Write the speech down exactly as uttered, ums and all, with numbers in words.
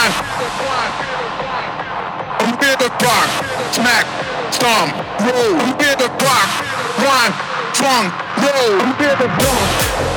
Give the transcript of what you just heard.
one. You hear the clock, smack, stomp, roll. You hear the clock, one, funk, roll. You hear the drum.